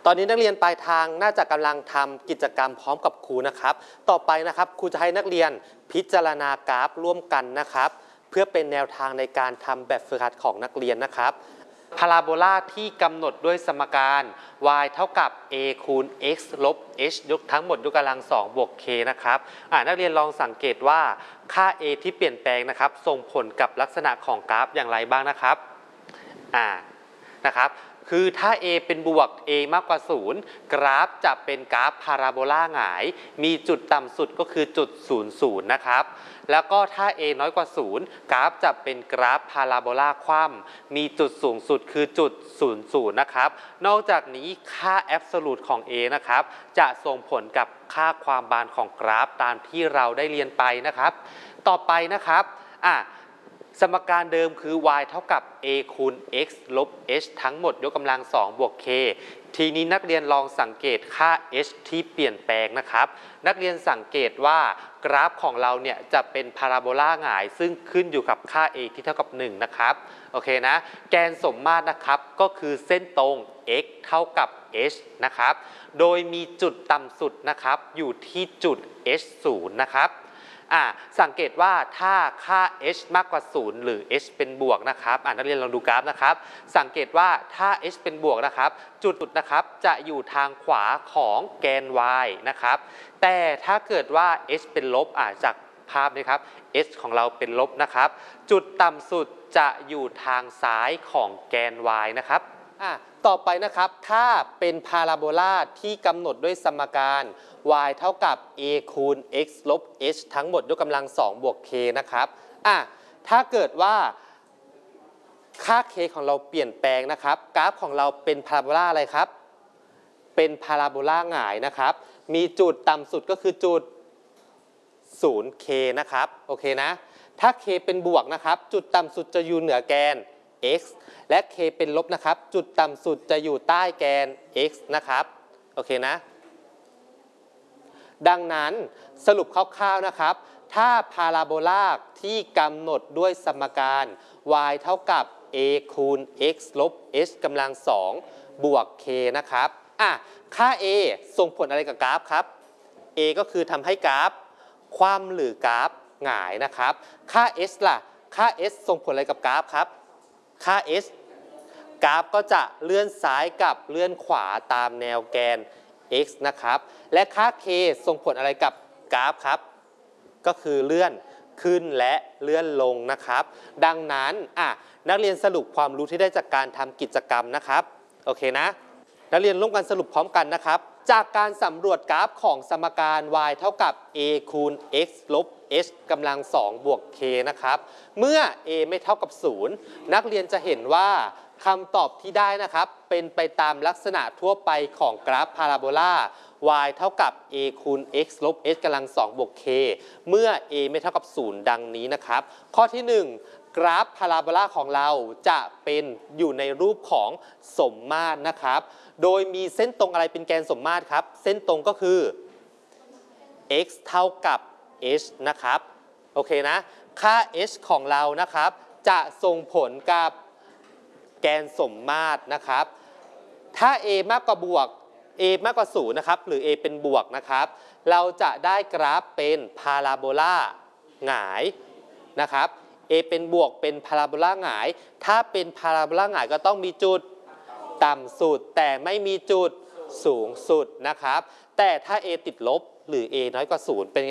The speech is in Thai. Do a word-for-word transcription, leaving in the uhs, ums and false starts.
ตอนนี้นักเรียนปลายทางน่าจะกำลังทำกิจกรรมพร้อมกับครูนะครับต่อไปนะครับครูจะให้นักเรียนพิจารณากราฟร่วมกันนะครับเพื่อเป็นแนวทางในการทำแบบฝึกหัดของนักเรียนนะครับพาราโบลาที่กำหนดด้วยสมการ y เท่ากับ a คูณ x ลบ h ยกทั้งหมดยกกำลังสองบวก k นะครับนักเรียนลองสังเกตว่าค่า a ที่เปลี่ยนแปลงนะครับส่งผลกับลักษณะของกราฟอย่างไรบ้างนะครับอ่านะครับคือถ้า a เป็นบวก a มากกว่าศูนย์กราฟจะเป็นกราฟพาราโบลาหงายมีจุดต่ำสุดก็คือจุดศูนย์ ศูนย์นะครับแล้วก็ถ้า a น้อยกว่าศูนย์กราฟจะเป็นกราฟพาราโบลาคว่ำมีจุดสูงสุดคือจุดศูนย์ ศูนย์นะครับนอกจากนี้ค่าแอบโซลูทของ a นะครับจะส่งผลกับค่าความบานของกราฟตามที่เราได้เรียนไปนะครับต่อไปนะครับอ่ะสมการเดิมคือ y เท่ากับ a คูณ x ลบ h ทั้งหมดยกกำลังสองบวก k ทีนี้นักเรียนลองสังเกตค่า h ที่เปลี่ยนแปลงนะครับนักเรียนสังเกตว่ากราฟของเราเนี่ยจะเป็นพาราโบลาหงายซึ่งขึ้นอยู่กับค่า a ที่เท่ากับหนึ่งนะครับโอเคนะแกนสมมาตรนะครับก็คือเส้นตรง x เท่ากับ h นะครับโดยมีจุดต่ำสุดนะครับอยู่ที่จุด h ศูนย์นะครับอ่าสังเกตว่าถ้าค่า h มากกว่าศูนย์หรือ h เป็นบวกนะครับอ่านักเรียนลองดูกราฟนะครับสังเกตว่าถ้า h เป็นบวกนะครับจุดนะครับจะอยู่ทางขวาของแกน y นะครับแต่ถ้าเกิดว่า h เป็นลบอ่าจากภาพนี้ครับ h ของเราเป็นลบนะครับจุดต่ำสุดจะอยู่ทางซ้ายของแกน y นะครับอ่าต่อไปนะครับถ้าเป็นพาราโบลาที่กำหนดด้วยสมการ y เท่ากับ a คูณ x ลบ h ทั้งหมดยกกำลังสองบวก k นะครับอ่ะถ้าเกิดว่าค่า k ของเราเปลี่ยนแปลงนะครับกราฟของเราเป็นพาราโบลาอะไรครับเป็นพาราโบลาหงายนะครับมีจุดต่ำสุดก็คือจุด ศูนย์ k นะครับโอเคนะถ้า k เป็นบวกนะครับจุดต่ำสุดจะอยู่เหนือแกน x และ k เป็นลบนะครับจุดต่ำสุดจะอยู่ใต้แกน x นะครับโอเคนะดังนั้นสรุปคร่าวๆนะครับถ้าพาราโบลาที่กำหนดด้วยสมการ y เท่ากับ a คูณ x ลบ h กำลังสองบวก k นะครับอ่ะค่า a ส่งผลอะไรกับกราฟครับ a ก็คือทำให้กราฟคว่ำหรือกราฟหงายนะครับค่า h ล่ะค่า h ส่งผลอะไรกับกราฟครับค่า h กราฟก็จะเลื่อนซ้ายกับเลื่อนขวาตามแนวแกน x นะครับและค่า k ส่งผลอะไรกับกราฟครับก็คือเลื่อนขึ้นและเลื่อนลงนะครับดังนั้นอ่ะนักเรียนสรุปความรู้ที่ได้จากการทำกิจกรรมนะครับโอเคนะนักเรียนร่วมกันสรุปพร้อมกันนะครับจากการสำรวจกราฟของสมการ y เท่ากับ a คูณ x ลบ h กำลังสองบวก k นะครับเมื่อ a ไม่เท่ากับศูนย์นักเรียนจะเห็นว่าคำตอบที่ได้นะครับเป็นไปตามลักษณะทั่วไปของกราฟพาราโบลา y เท่ากับ a คูณ x ลบ h กำลังสองบวก k เมื่อ a ไม่เท่ากับศูนย์ดังนี้นะครับข้อที่หนึ่งกราฟพาราโบลาของเราจะเป็นอยู่ในรูปของสมมาตรนะครับโดยมีเส้นตรงอะไรเป็นแกนสมมาตรครับเส้นตรงก็คือ x เท่ากับ h นะครับโอเคนะค่า h ของเรานะครับจะส่งผลกับแกนสมมาตรนะครับถ้า a มากกว่าบวก a มากกว่าศูนย์นะครับหรือ a เป็นบวกนะครับเราจะได้กราฟเป็นพาราโบลาหงายนะครับ a เป็นบวกเป็นพาราโบลาหงายถ้าเป็นพาราโบลาหงายก็ต้องมีจุดต่ำสุดแต่ไม่มีจุดสูงสุดนะครับแต่ถ้า a ติดลบหรือ a น้อยกว่าศูนย์เป็น